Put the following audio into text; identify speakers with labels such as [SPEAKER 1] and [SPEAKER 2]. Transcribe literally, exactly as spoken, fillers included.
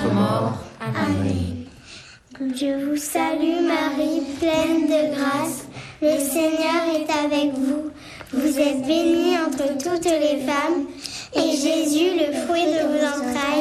[SPEAKER 1] notre mort. Amen.
[SPEAKER 2] Je vous salue Marie, pleine de grâce, le Seigneur est avec vous. Vous êtes bénie entre toutes les femmes, et Jésus, le fruit de vos entrailles,